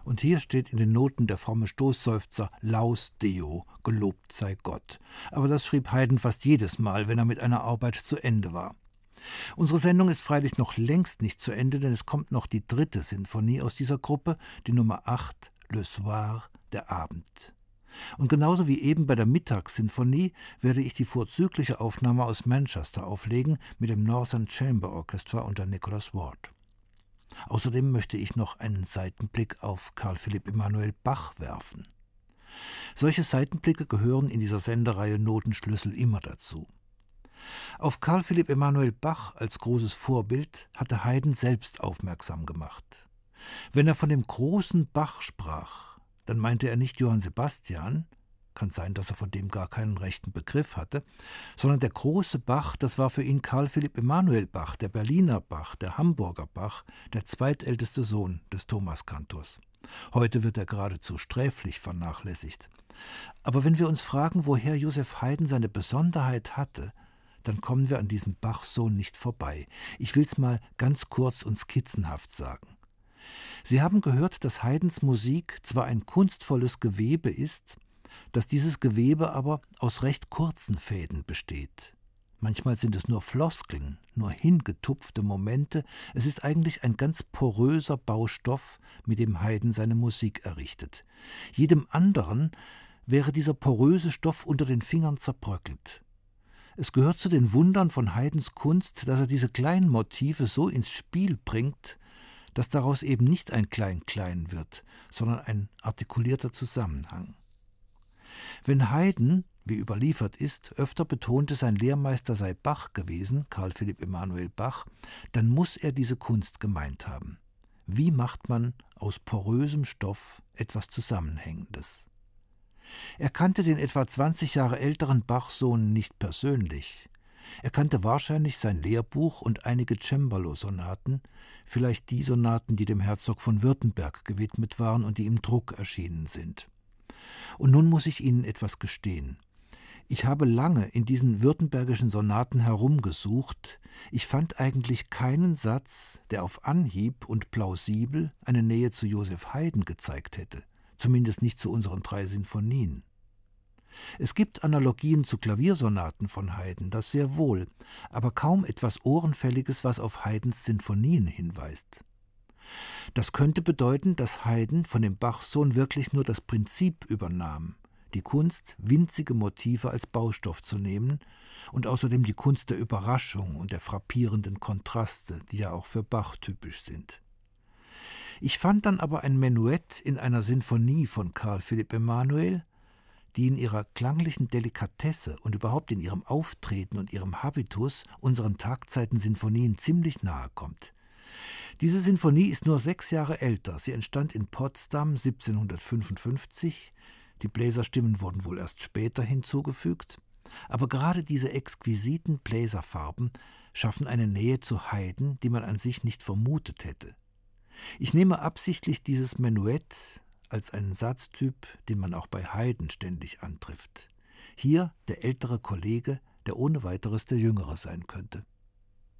Und hier steht in den Noten der fromme Stoßseufzer Laus Deo, gelobt sei Gott. Aber das schrieb Haydn fast jedes Mal, wenn er mit einer Arbeit zu Ende war. Unsere Sendung ist freilich noch längst nicht zu Ende, denn es kommt noch die 3. Sinfonie aus dieser Gruppe, die Nummer 8, Le Soir, der Abend. Und genauso wie eben bei der Mittagssinfonie werde ich die vorzügliche Aufnahme aus Manchester auflegen mit dem Northern Chamber Orchestra unter Nicholas Ward. Außerdem möchte ich noch einen Seitenblick auf Carl Philipp Emanuel Bach werfen. Solche Seitenblicke gehören in dieser Sendereihe Notenschlüssel immer dazu. Auf Carl Philipp Emanuel Bach als großes Vorbild hatte Haydn selbst aufmerksam gemacht. Wenn er von dem großen Bach sprach, dann meinte er nicht Johann Sebastian, kann sein, dass er von dem gar keinen rechten Begriff hatte, sondern der große Bach, das war für ihn Carl Philipp Emanuel Bach, der Berliner Bach, der Hamburger Bach, der zweitälteste Sohn des Thomaskantors. Heute wird er geradezu sträflich vernachlässigt. Aber wenn wir uns fragen, woher Joseph Haydn seine Besonderheit hatte, dann kommen wir an diesem Bach-Sohn nicht vorbei. Ich will's mal ganz kurz und skizzenhaft sagen. Sie haben gehört, dass Haydns Musik zwar ein kunstvolles Gewebe ist, dass dieses Gewebe aber aus recht kurzen Fäden besteht. Manchmal sind es nur Floskeln, nur hingetupfte Momente. Es ist eigentlich ein ganz poröser Baustoff, mit dem Haydn seine Musik errichtet. Jedem anderen wäre dieser poröse Stoff unter den Fingern zerbröckelt. Es gehört zu den Wundern von Haydns Kunst, dass er diese kleinen Motive so ins Spiel bringt, dass daraus eben nicht ein Klein-Klein wird, sondern ein artikulierter Zusammenhang. Wenn Haydn, wie überliefert ist, öfter betonte, sein Lehrmeister sei Bach gewesen, Carl Philipp Emanuel Bach, dann muss er diese Kunst gemeint haben. Wie macht man aus porösem Stoff etwas Zusammenhängendes? Er kannte den etwa 20 Jahre älteren Bach-Sohn nicht persönlich. Er kannte wahrscheinlich sein Lehrbuch und einige Cembalo-Sonaten, vielleicht die Sonaten, die dem Herzog von Württemberg gewidmet waren und die im Druck erschienen sind. Und nun muss ich Ihnen etwas gestehen. Ich habe lange in diesen württembergischen Sonaten herumgesucht. Ich fand eigentlich keinen Satz, der auf Anhieb und plausibel eine Nähe zu Joseph Haydn gezeigt hätte, zumindest nicht zu unseren 3 Sinfonien. Es gibt Analogien zu Klaviersonaten von Haydn, das sehr wohl, aber kaum etwas Ohrenfälliges, was auf Haydns Sinfonien hinweist. Das könnte bedeuten, dass Haydn von dem Bach-Sohn wirklich nur das Prinzip übernahm, die Kunst, winzige Motive als Baustoff zu nehmen und außerdem die Kunst der Überraschung und der frappierenden Kontraste, die ja auch für Bach typisch sind. Ich fand dann aber ein Menuett in einer Sinfonie von Carl Philipp Emanuel, die in ihrer klanglichen Delikatesse und überhaupt in ihrem Auftreten und ihrem Habitus unseren Tagzeiten-Sinfonien ziemlich nahe kommt. Diese Sinfonie ist nur 6 Jahre älter. Sie entstand in Potsdam 1755. Die Bläserstimmen wurden wohl erst später hinzugefügt. Aber gerade diese exquisiten Bläserfarben schaffen eine Nähe zu Haydn, die man an sich nicht vermutet hätte. Ich nehme absichtlich dieses Menuett als einen Satztyp, den man auch bei Haydn ständig antrifft. Hier der ältere Kollege, der ohne weiteres der Jüngere sein könnte.